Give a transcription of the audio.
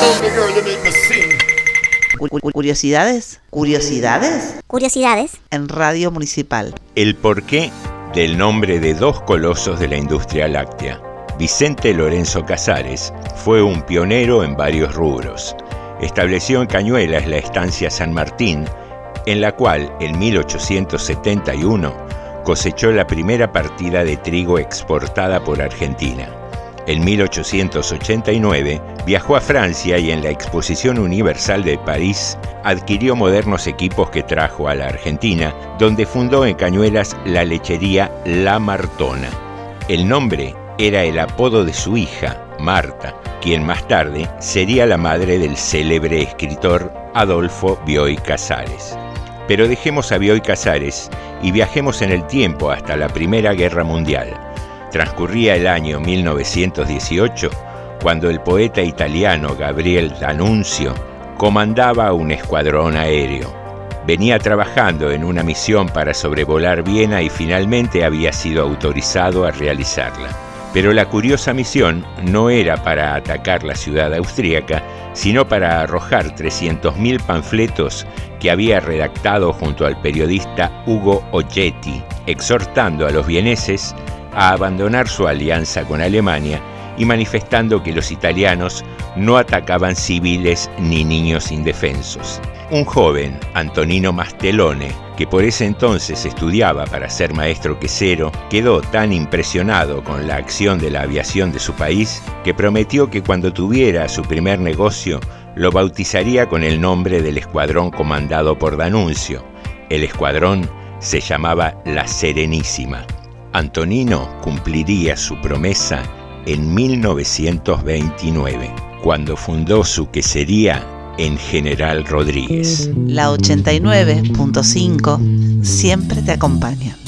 Curiosidades. Curiosidades En Radio Municipal. El porqué del nombre de dos colosos de la industria láctea. Vicente Lorenzo Casares fue un pionero en varios rubros. Estableció en Cañuelas la estancia San Martín, en la cual en 1871 cosechó la primera partida de trigo exportada por Argentina. En 1889 viajó a Francia y en la Exposición Universal de París adquirió modernos equipos que trajo a la Argentina, donde fundó en Cañuelas la lechería La Martona. El nombre era el apodo de su hija, Marta, quien más tarde sería la madre del célebre escritor Adolfo Bioy Casares. Pero dejemos a Bioy Casares y viajemos en el tiempo hasta la Primera Guerra Mundial. Transcurría el año 1918, cuando el poeta italiano Gabriel D'Annunzio comandaba un escuadrón aéreo. Venía trabajando en una misión para sobrevolar Viena y finalmente había sido autorizado a realizarla. Pero la curiosa misión no era para atacar la ciudad austríaca, sino para arrojar 300.000 panfletos que había redactado junto al periodista Ugo Oggetti, exhortando a los vieneses a abandonar su alianza con Alemania y manifestando que los italianos no atacaban civiles ni niños indefensos. Un joven, Antonino Mastelone, que por ese entonces estudiaba para ser maestro quesero, quedó tan impresionado con la acción de la aviación de su país que prometió que cuando tuviera su primer negocio lo bautizaría con el nombre del escuadrón comandado por D'Annunzio. El escuadrón se llamaba La Serenísima. Antonino cumpliría su promesa en 1929, cuando fundó su quesería en General Rodríguez. La 89.5 siempre te acompaña.